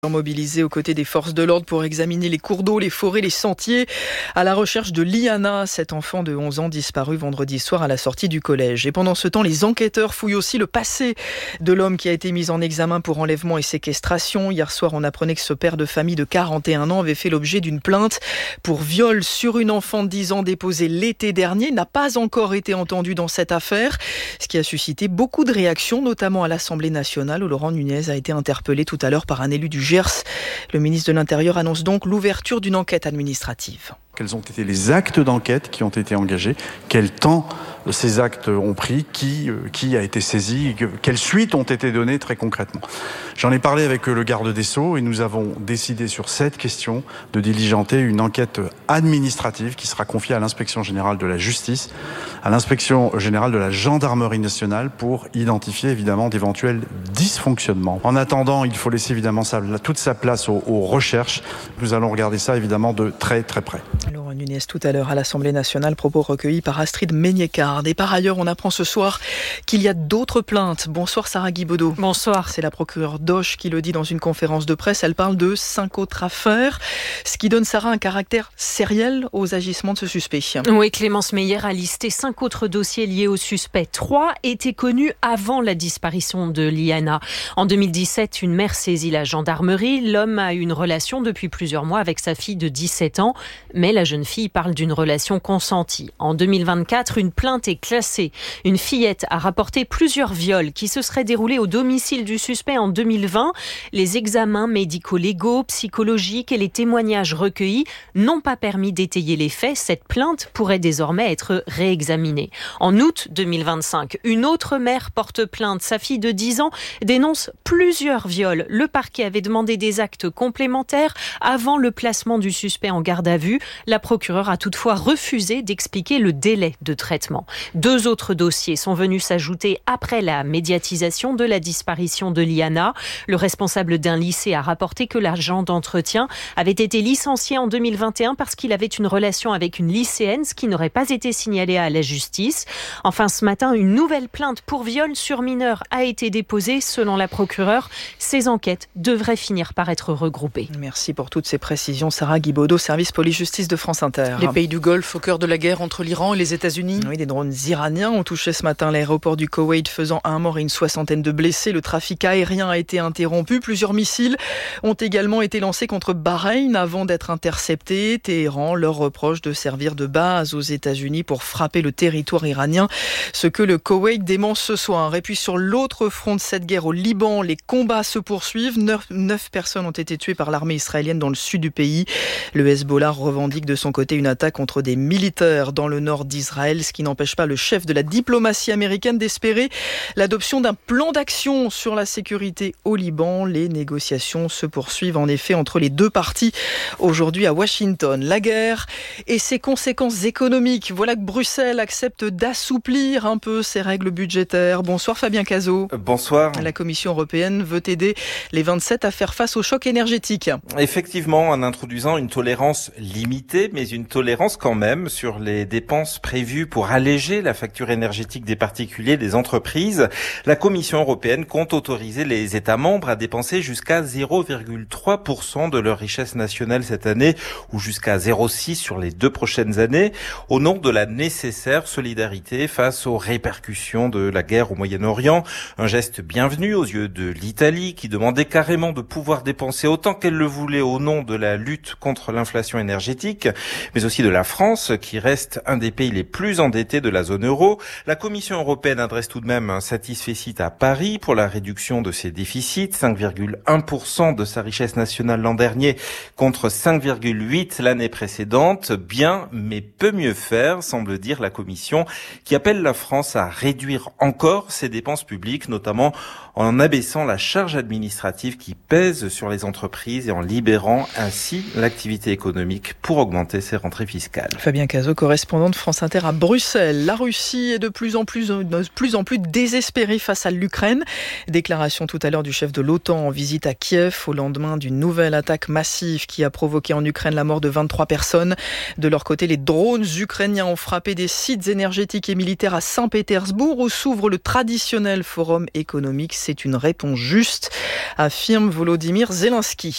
Mobilisés aux côtés des forces de l'ordre pour examiner les cours d'eau, les forêts, les sentiers, à la recherche de Liana, cet enfant de 11 ans disparu vendredi soir à la sortie du collège. Et pendant ce temps, les enquêteurs fouillent aussi le passé de l'homme qui a été mis en examen pour enlèvement et séquestration. Hier soir, on apprenait que ce père de famille de 41 ans avait fait l'objet d'une plainte pour viol sur une enfant de 10 ans déposée l'été dernier. N'a pas encore été entendu dans cette affaire, ce qui a suscité beaucoup de réactions, notamment à l'Assemblée nationale où Laurent Nunez a été interpellé tout à l'heure par un élu du Gers. Le ministre de l'Intérieur annonce donc l'ouverture d'une enquête administrative. Quels ont été les actes d'enquête qui ont été engagés? Quel temps ces actes ont pris? Qui a été saisi? Quelles suites ont été données très concrètement? J'en ai parlé avec le garde des Sceaux et nous avons décidé sur cette question de diligenter une enquête administrative qui sera confiée à l'Inspection générale de la justice, à l'Inspection générale de la gendarmerie nationale pour identifier évidemment d'éventuels dysfonctionnements. En attendant, il faut laisser évidemment toute sa place aux recherches. Nous allons regarder ça évidemment de très très près. Laurent Nunez tout à l'heure à l'Assemblée nationale, propos recueillis par Astrid Meigneckard. Et par ailleurs, on apprend ce soir qu'il y a d'autres plaintes. Bonsoir Sarah Guibaudot. Bonsoir. C'est la procureure Doche qui le dit dans une conférence de presse. Elle parle de 5 autres affaires, ce qui donne, Sarah, un caractère sériel aux agissements de ce suspect. Oui, Clémence Meyer a listé 5 autres dossiers liés au suspect. 3 étaient connus avant la disparition de Liana. En 2017, une mère saisit la gendarmerie. L'homme a une relation depuis plusieurs mois avec sa fille de 17 ans. Mais la jeune fille parle d'une relation consentie. En 2024, une plainte est classée. Une fillette a rapporté plusieurs viols qui se seraient déroulés au domicile du suspect en 2020. Les examens médico-légaux, psychologiques et les témoignages recueillis n'ont pas permis d'étayer les faits. Cette plainte pourrait désormais être réexaminée. En août 2025, une autre mère porte plainte. Sa fille de 10 ans dénonce plusieurs viols. Le parquet avait demandé des actes complémentaires avant le placement du suspect en garde à vue. La procureure a toutefois refusé d'expliquer le délai de traitement. 2 autres dossiers sont venus s'ajouter après la médiatisation de la disparition de Liana. Le responsable d'un lycée a rapporté que l'agent d'entretien avait été licencié en 2021 parce qu'il avait une relation avec une lycéenne, ce qui n'aurait pas été signalé à la justice. Enfin, ce matin, une nouvelle plainte pour viol sur mineur a été déposée. Selon la procureure, ces enquêtes devraient finir par être regroupées. Merci pour toutes ces précisions, Sarah Guibaudot, service police-justice de France Inter. Les pays du Golfe au cœur de la guerre entre l'Iran et les États-Unis. Oui, des drones iraniens ont touché ce matin l'aéroport du Koweït, faisant 1 mort et une 60aine de blessés. Le trafic aérien a été interrompu. Plusieurs missiles ont également été lancés contre Bahreïn avant d'être interceptés. Téhéran leur reproche de servir de base aux États-Unis pour frapper le territoire iranien, ce que le Koweït dément ce soir. Et puis sur l'autre front de cette guerre au Liban, les combats se poursuivent. 9 personnes ont été tuées par l'armée israélienne dans le sud du pays. Le Hezbollah revendique de son côté une attaque contre des militaires dans le nord d'Israël, ce qui n'empêche pas le chef de la diplomatie américaine d'espérer l'adoption d'un plan d'action sur la sécurité au Liban. Les négociations se poursuivent en effet entre les deux parties aujourd'hui à Washington. La guerre et ses conséquences économiques. Voilà que Bruxelles accepte d'assouplir un peu ses règles budgétaires. Bonsoir Fabien Cazot. Bonsoir. La Commission européenne veut aider les 27 à faire face au choc énergétique. Effectivement, en introduisant une tolérance limitée, mais une tolérance quand même sur les dépenses prévues pour alléger la facture énergétique des particuliers, des entreprises. La Commission européenne compte autoriser les États membres à dépenser jusqu'à 0,3% de leur richesse nationale cette année ou jusqu'à 0,6% sur les 2 prochaines années au nom de la nécessaire solidarité face aux répercussions de la guerre au Moyen-Orient. Un geste bienvenu aux yeux de l'Italie qui demandait carrément de pouvoir dépenser autant qu'elle le voulait au nom de la lutte contre l'inflation énergétique, mais aussi de la France qui reste un des pays les plus endettés de la zone euro. La Commission européenne adresse tout de même un satisfecit à Paris pour la réduction de ses déficits, 5,1% de sa richesse nationale l'an dernier contre 5,8% l'année précédente. Bien, mais peut mieux faire, semble dire la Commission, qui appelle la France à réduire encore ses dépenses publiques, notamment en abaissant la charge administrative qui pèse sur les entreprises et en libérant ainsi l'activité économique pour augmenter ses rentrées fiscales. Fabien Cazot, correspondant de France Inter à Bruxelles. La Russie est de plus en plus désespérée face à l'Ukraine. Déclaration tout à l'heure du chef de l'OTAN en visite à Kiev au lendemain d'une nouvelle attaque massive qui a provoqué en Ukraine la mort de 23 personnes. De leur côté, les drones ukrainiens ont frappé des sites énergétiques et militaires à Saint-Pétersbourg où s'ouvre le traditionnel forum économique. C'est une réponse juste, affirme Volodymyr Zelensky.